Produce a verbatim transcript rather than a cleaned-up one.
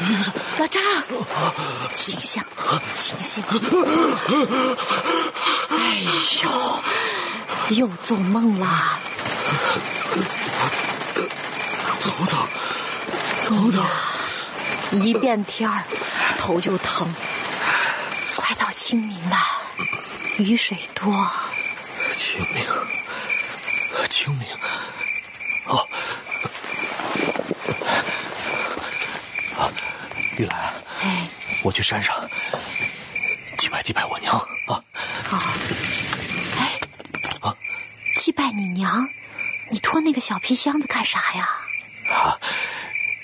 老张，醒醒，醒醒！哎呦，又做梦了。 头疼，头疼。 一变天儿，头就疼。快到清明了，雨水多。 清明，清明。哦，啊，玉兰， 哎， 我去山上祭拜祭拜我娘啊。 好。哎， 啊， 祭拜你娘？你拖那个小皮箱子干啥呀？